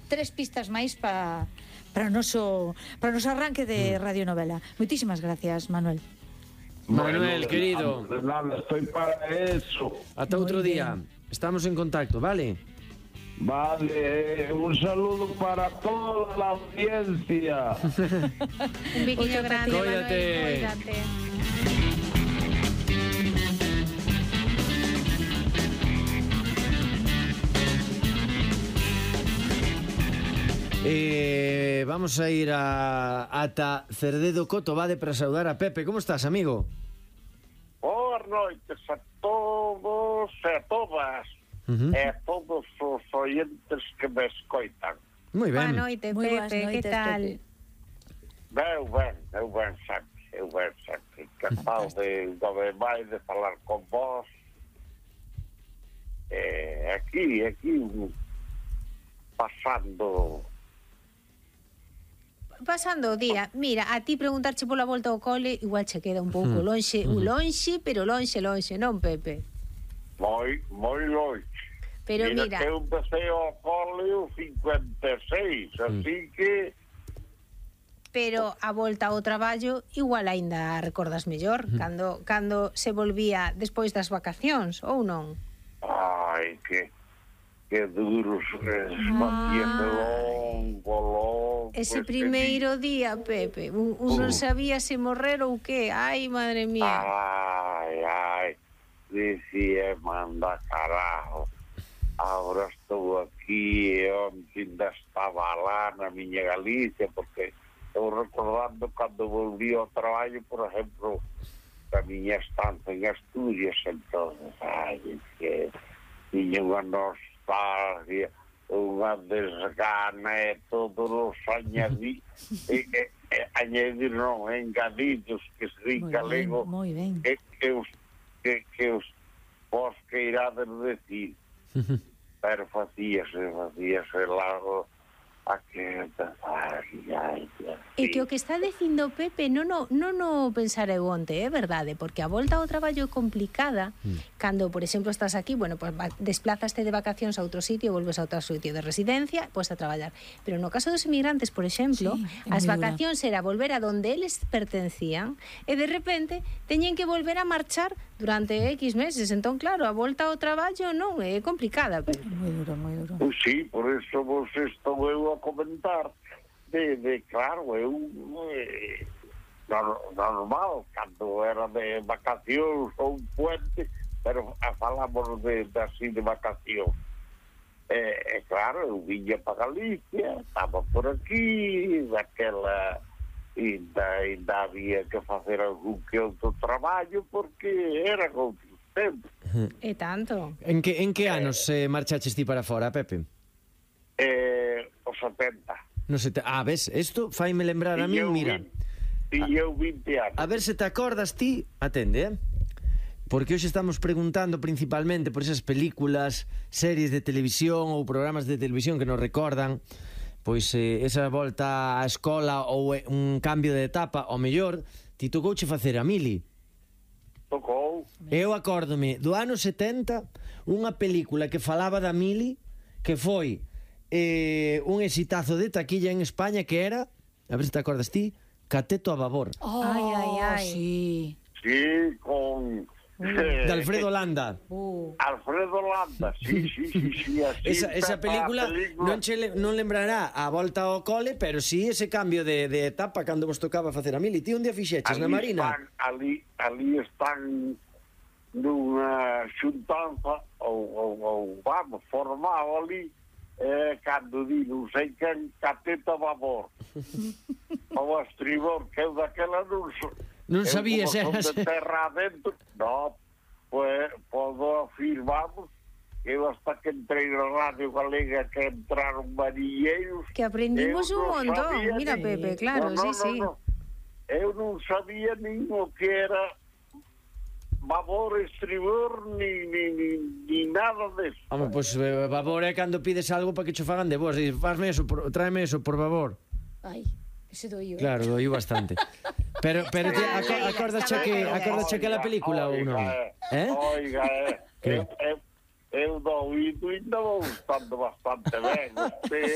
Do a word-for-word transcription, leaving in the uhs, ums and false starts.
tres pistas máis para para o noso para o noso arranque de radionovela. Moitísimas gracias, Manuel. Manuel, bueno, querido, nada, estoy para eso. Ata outro día. Estamos en contacto, ¿vale? Vale, un saludo para toda la audiencia. Un biquiño grande, Cuídate. Cuídate. Eh, vamos a ir a ata Cerdedo Coto, vade para saudar a Pepe. Como estás, amigo? Boas noites a todos e a todas. Uh-huh. E a todos os oyentes que me escoitan. Moi ben. Boa noite, Moi Pepe, boas noites, que tal? Pepe. Eu ben, eu ben sempre, eu ben sempre. Encantado de, de máis de falar con vos. Eh, aquí, aquí, pasando... Pasando o día, mira, a ti preguntarche pola volta ao cole igual che queda un pouco lonxe, uh-huh. lonxe, pero lonxe, lonxe, non, Pepe? Moi, moi longe. Pero mira, mira que eu empecé ao cole o cincuenta e seis, así que... Pero a volta ao traballo igual aínda recordas mellor, uh-huh. cando cando se volvía despois das vacacións, ou non? Ai, que... que duros, facía longo, longo. Ese primeiro día, Pepe, un, un non sabía se morrer ou que. Ai, madre mía. Ai, ai, dicía, manda carajo. Ahora estou aquí e onde ainda estaba lá na miña Galicia, porque estou recordando cando volví ao traballo, por exemplo, a miña estancia en Asturias, entonces, ai, que tiña unha nostalgia, unha desgana e todos os añadí e, e, e añadir non, engadidos que se di galego que, que os que, que os vos que irades decir pero facíase facíase largo a que ai, ai, ai. E que o que está dicindo Pepe non o, non o pensar eu onte, é verdade, porque a volta ao traballo é complicada mm. cando, por exemplo, estás aquí, bueno, pues desplazaste de vacacións a outro sitio, volves a outro sitio de residencia, pois a traballar. Pero no caso dos emigrantes, por exemplo, sí, as vacacións era volver a donde eles pertencían e de repente teñen que volver a marchar durante X meses. Entón, claro, a volta ao traballo non é complicada, pero moi duro, moi duro. Pues sí, por eso vos estou eu a comentar de, de claro, eu eh, normal, cando era de vacacións ou un puente, pero a falamos de, de así de vacacións. E, eh, claro, eu viña para Galicia, estaba por aquí, daquela ainda, ainda había que facer algún que outro traballo porque era outros tempos. E tanto. En que, en que anos eh, marchaches ti para fora, Pepe? Eh, os setenta. No sete... Ah, ves, isto faime lembrar a mí, mira. E eu vinte anos. A ver se te acordas ti, atende, eh? Porque hoxe estamos preguntando principalmente por esas películas, series de televisión ou programas de televisión que nos recordan pois eh, esa volta á escola ou un cambio de etapa, ao mellor ti tocouche facer a mili. Tocou. Eu acórdome do ano setenta unha película que falaba da mili que foi eh, un exitazo de taquilla en España que era, a ver se te acordas ti, Cateto a babor. Oh, ai, ai, ai. Sí. Sí, con... De Alfredo Landa. Uh. Alfredo Landa, sí, sí, sí, sí, así Esa, esa película, película non, che, non lembrará a volta ao cole, pero sí ese cambio de, de etapa cando vos tocaba facer a mili. Ti un día fixeches na Marina? Están, ali, ali están nunha xuntanza ou, ou, ou vamos, formado ali eh, cando di, non sei quen, Cateto a babor ou a estribor, que eu daquela non so, non sabías, eu como eras... son de terra adentro, no, pues podo afirmamos que eu hasta que entrei na Radio Galega que entraron marilleiros que aprendimos un montón, mira ni... Pepe, claro, no, no, sí, no, sí no. Eu non sabía nin o que era babor, estribor, ni, ni, ni, ni nada deso. Home, pois pues, eh, babor é cando pides algo para que cho fagan de vos. Dices, fasme eso, por, tráeme eso, por favor. Ai, ese doiu. Claro, doiu bastante. Pero, pero te, ac acordas xa que, acordas xa que la película ou non? Eh? Oiga, eh, eu, eu, eu do oído ainda vou estando bastante ben.